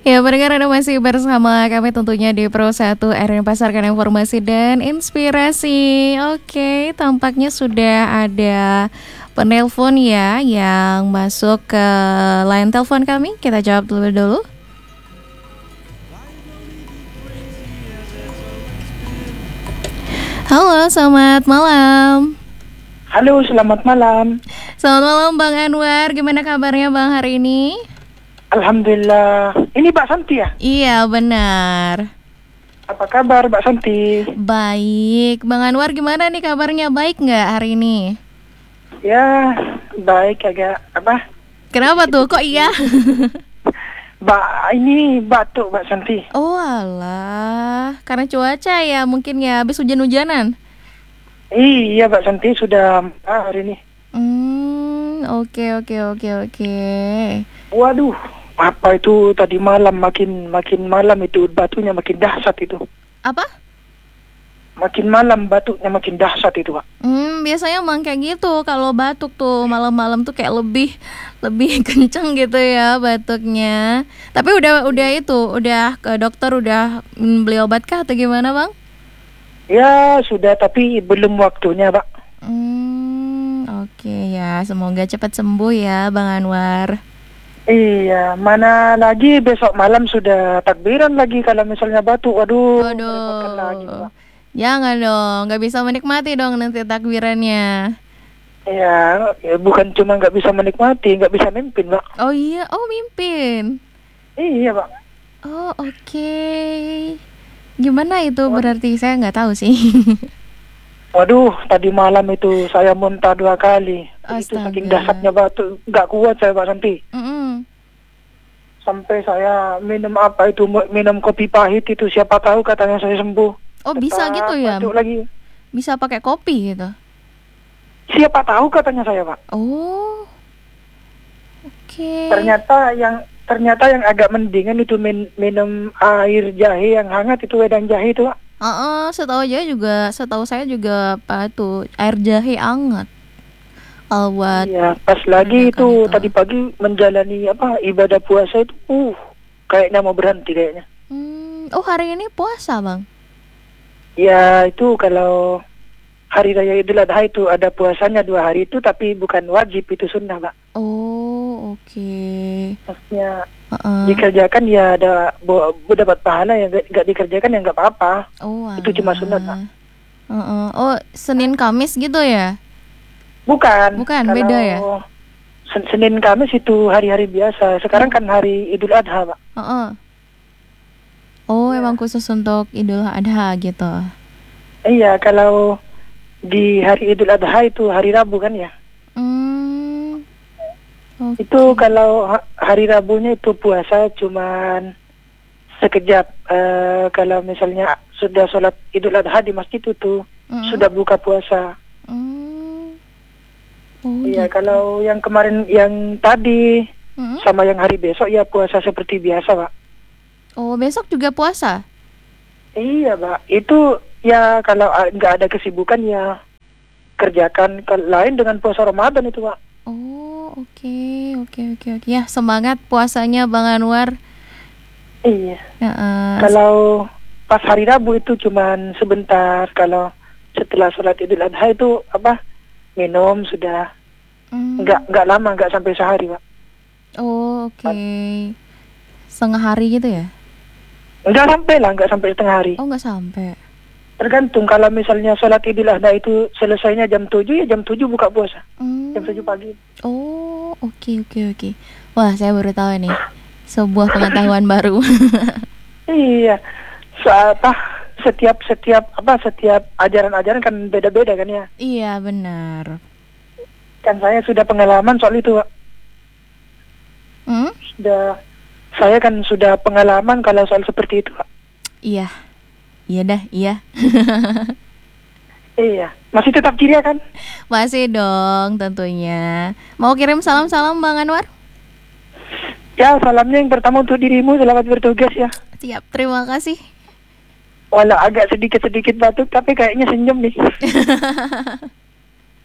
Ya, pendengar Anda masih bersama kami tentunya di Pro 1 RN Pasarkan Informasi dan Inspirasi. Oke, tampaknya sudah ada penelpon ya yang masuk ke line telepon kami. Kita jawab dulu dulu. Halo, selamat malam. Halo, selamat malam. Selamat malam Bang Anwar, gimana kabarnya Bang hari ini? Alhamdulillah. Ini Mbak Santi ya? Iya, benar. Apa kabar Mbak Santi? Baik, Bang Anwar gimana nih kabarnya? Baik nggak hari ini? Ya, baik agak apa? Kenapa tuh? Kok iya? Ini batuk Mbak Santi. Oh alah, karena cuaca ya mungkin ya, habis hujan-hujanan. Iya Mbak Santi sudah hari ini. Oke. Waduh, apa itu tadi malam makin malam itu batuknya makin dahsyat itu. Apa? Makin malam batuknya makin dahsyat itu, Pak. Biasanya emang kayak gitu. Kalau batuk tuh malam-malam tuh kayak lebih kenceng gitu ya batuknya. Tapi udah ke dokter, udah beli obat kah atau gimana, Bang? Ya, sudah tapi belum waktunya, Pak. Oke ya, semoga cepat sembuh ya, Bang Anwar. Iya, mana lagi besok malam sudah takbiran lagi kalau misalnya batuk. Waduh. Merepotkan lagi, Pak. Jangan dong, nggak bisa menikmati dong nanti takbirannya. Iya, ya bukan cuma nggak bisa menikmati, nggak bisa mimpin, Pak. Oh iya, mimpin. Iya, Pak. Oh oke. Gimana itu berarti? Saya nggak tahu sih. Waduh, tadi malam itu saya muntah 2 kali. Itu Astaga. saking dahsyatnya batuk, nggak kuat saya, Pak Santi. Sampai saya minum kopi pahit itu, siapa tahu katanya saya sembuh. Oh bisa gitu ya? Batuk lagi. Bisa pakai kopi gitu? Siapa tahu katanya saya, Pak. Oh, oke. Ternyata yang agak mendingan itu minum air jahe yang hangat itu, wedang jahe itu, Pak. Setahu saya juga apa tuh air jahe hangat. Buat Iya, pas lagi itu tadi pagi menjalani ibadah puasa itu, kayaknya mau berhenti kayaknya. Oh hari ini puasa, Bang? Ya itu kalau hari raya Idul Adha itu ada puasanya 2 hari itu, tapi bukan wajib, itu sunnah, Pak. Oh oke. Maksudnya dikerjakan ya dapat pahala, ya nggak dikerjakan ya nggak apa-apa. Oh itu cuma sunnah, Pak. Oh Senin Kamis gitu ya? Bukan, beda ya? Senin Kamis itu hari-hari biasa. Sekarang kan hari Idul Adha, Pak. Oh ya. Emang khusus untuk Idul Adha gitu? Iya, kalau di hari Idul Adha itu hari Rabu kan ya? Okay. Itu kalau hari Rabunya itu puasa cuman sekejap. Kalau misalnya sudah sholat Idul Adha di masjid itu sudah buka puasa. Iya, gitu. kalau yang kemarin, yang tadi sama yang hari besok ya puasa seperti biasa, Pak. Oh, besok juga puasa? Iya, Pak. Itu ya kalau nggak ada kesibukan ya kerjakan lain dengan puasa Ramadan itu, Pak. Oh, oke. Ya, semangat puasanya Bang Anwar. Iya. Kalau pas hari Rabu itu cuman sebentar. Kalau setelah sholat Idul Adha itu minum sudah. Nggak lama, nggak sampai sehari, Pak. Oh, oke. Setengah hari gitu ya? Nggak sampai setengah hari. Oh, nggak sampai. Tergantung, kalau misalnya sholat Idul Adha itu selesainya jam 7, ya jam 7 buka puasa. Jam 7 pagi. Oh, oke. Wah, saya baru tahu nih. Sebuah pengetahuan baru. Iya. Setiap ajaran-ajaran kan beda-beda kan ya? Iya, benar. Kan saya sudah pengalaman soal itu, Pak. Saya kan sudah pengalaman kalau soal seperti itu, Pak. Iya. Iya, masih tetap ceria kan? Masih dong tentunya. Mau kirim salam-salam Bang Anwar? Ya, salamnya yang pertama untuk dirimu, selamat bertugas ya. Siap, terima kasih. Walau agak sedikit batuk, tapi kayaknya senyum nih.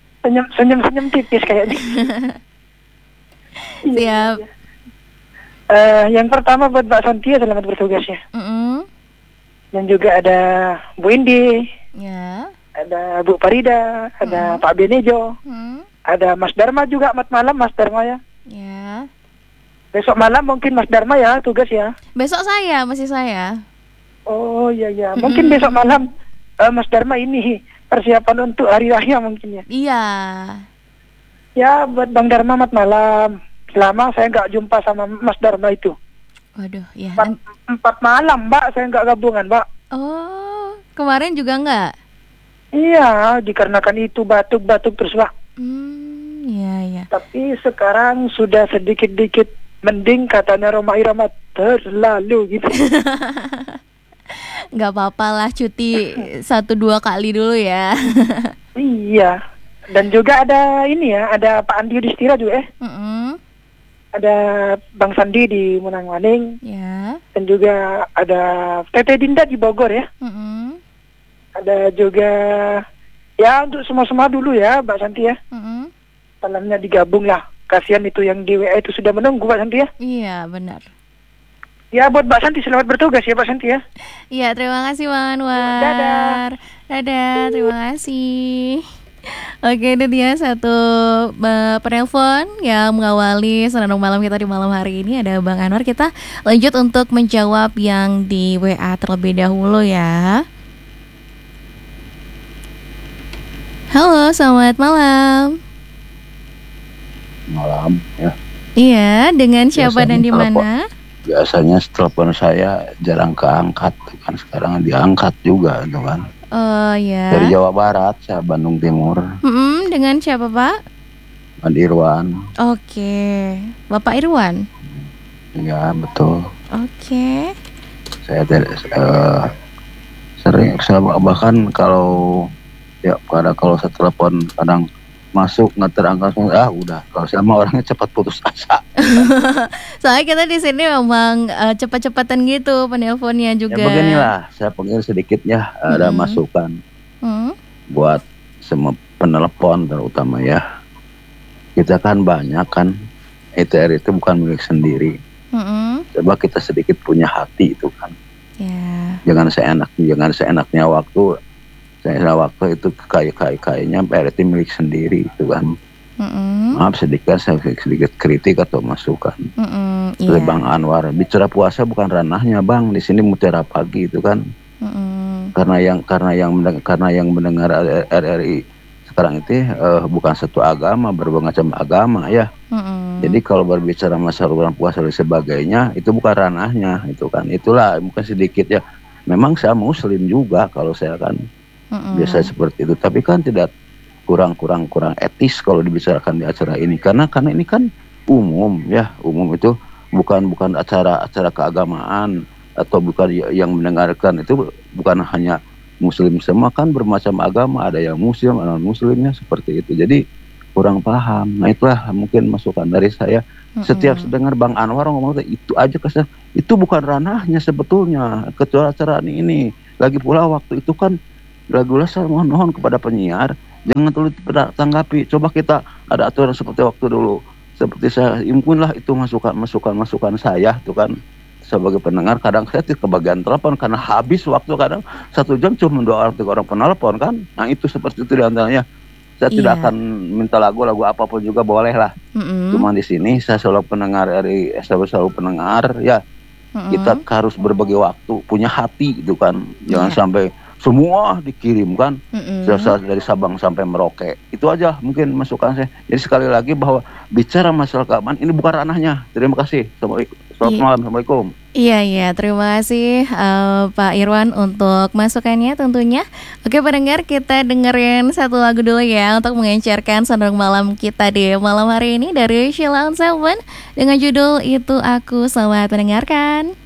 Senyum tipis kayaknya. Siap. Yang pertama buat Mbak Santia, selamat bertugas ya. Dan juga ada Bu Indi, ada Bu Farida, ada Pak Benejo, ada Mas Dharma juga, selamat malam Mas Dharma ya. Besok malam mungkin Mas Dharma ya tugas ya. Besok masih saya. Oh iya, mungkin besok malam Mas Dharma ini persiapan untuk hari raya mungkin ya. Iya. Ya buat Bang Dharma selamat malam. Lama saya nggak jumpa sama Mas Dharma itu. Waduh, ya. 4 malam, Mbak, saya nggak gabungan, Mbak. Oh, kemarin juga nggak? Iya, dikarenakan itu batuk-batuk terus, Mbak. Iya. Tapi sekarang sudah sedikit-dikit mending, katanya Roma Irama terlalu gitu. Nggak apa-apa lah, cuti 1-2 kali dulu ya. Iya. Dan juga ada ini ya, ada Pak Andi Yudhistira juga ya. Ada Bang Sandi di Munang-Waning, dan juga ada Tete Dinda di Bogor ya. Ada juga ya untuk semua dulu ya Mbak Santi ya. Salamnya digabung lah. Kasihan itu yang di WA itu sudah menunggu Mbak Santi ya. Iya benar. Ya buat Mbak Santi selamat bertugas ya Mbak Santi ya. Iya terima kasih Bang Anwar. Dadah, terima kasih. Oke, ini dia satu penelpon yang mengawali Senandung Malam kita di malam hari ini. Ada Bang Anwar. Kita lanjut untuk menjawab yang di WA terlebih dahulu ya. Halo, selamat malam. Malam ya. Iya, dengan siapa dan di mana? Biasanya telepon saya jarang keangkat, kan sekarang diangkat juga tuh kan. Oh ya. Dari Jawa Barat, saya Bandung Timur. Dengan siapa Pak? Pak Irwan. Oke, Bapak Irwan. Iya betul. Oke. Saya sering, bahkan kalau saya telepon kadang masuk nggak terangkat, udah. Kalau saya mah orangnya cepat putus asa. Soalnya kita di sini memang cepat-cepatan gitu penelponnya juga. Ya beginilah, saya pengen sedikit ya ada masukan buat semua penelpon terutama ya. Kita kan banyak kan, ETR itu bukan milik sendiri. Coba kita sedikit punya hati itu kan. Jangan seenaknya waktu. Saya waktu itu kayaknya PRT milik sendiri itu kan. Maaf sedikit kritik atau masukan. Oleh Bang Anwar, bicara puasa bukan ranahnya Bang. Di sini Mutiara Pagi itu kan. Karena yang mendengar RRI sekarang itu bukan satu agama, bermacam agama ya. Jadi kalau berbicara masalah bulan puasa dan sebagainya itu bukan ranahnya itu kan. Itulah mungkin sedikit ya. Memang saya Muslim juga kalau saya kan. Biasa seperti itu, tapi kan tidak kurang etis kalau dibicarakan di acara ini karena ini kan umum itu bukan acara keagamaan atau bukan yang mendengarkan itu bukan hanya Muslim semua kan bermacam agama, ada yang Muslim, ada non Muslimnya seperti itu, jadi kurang paham. Nah itulah mungkin masukan dari saya. Setiap dengar Bang Anwar ngomong itu aja kesal, itu bukan ranahnya sebetulnya kecuali acara ini. Lagi pula waktu itu kan lagu saya mohon kepada penyiar jangan tulis tanggapi. Coba kita ada aturan seperti waktu dulu. Seperti saya impunlah itu masukan saya itu kan sebagai pendengar. Kadang saya kebagian telepon karena habis waktu, kadang 1 jam cuma 2 orang penelpon kan. Nah itu seperti itu diantaranya. Saya tidak akan minta lagu apapun juga boleh lah. Cuma di sini saya selalu pendengar selalu pendengar ya. Kita harus berbagi waktu, punya hati gitu kan. Jangan sampai semua dikirim kan, dari Sabang sampai Merauke. Itu aja mungkin masukan saya. Jadi sekali lagi bahwa bicara masalah keamanan ini bukan ranahnya. Terima kasih. Selamat malam. Assalamualaikum. Iya, terima kasih Pak Irwan untuk masukannya tentunya. Oke pendengar, kita dengerin satu lagu dulu ya untuk mengencarkan Senandung Malam kita di malam hari ini dari Sheila on 7 dengan judul Itu Aku. Selamat mendengarkan.